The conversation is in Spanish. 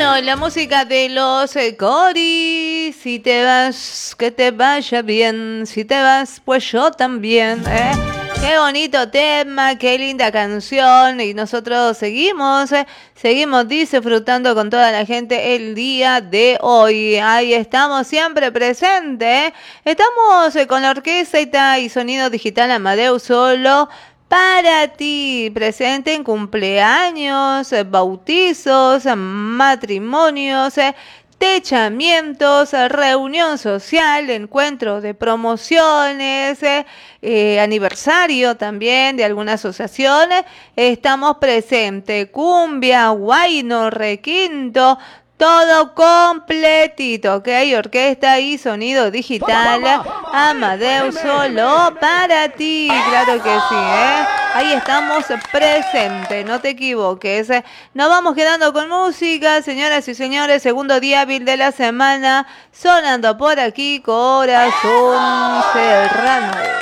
Bueno, la música de los Coris. Si te vas, que te vaya bien. Si te vas, pues yo también, ¿eh? Qué bonito tema, qué linda canción. Y nosotros seguimos disfrutando con toda la gente el día de hoy. Ahí estamos siempre presentes, ¿eh? Estamos con la orquesta y sonido digital Amadeus Solo. Para ti, presente en cumpleaños, bautizos, matrimonios, techamientos, reunión social, encuentro de promociones, aniversario también de algunas asociaciones. Estamos presentes, cumbia, huayno, requinto, todo completito, ¿ok? Orquesta y sonido digital Amadeus Solo para ti, claro que sí, ¿eh? Ahí estamos presentes, no te equivoques. Nos vamos quedando con música, señoras y señores, segundo día hábil de la semana, sonando por aquí Corazón Serrano.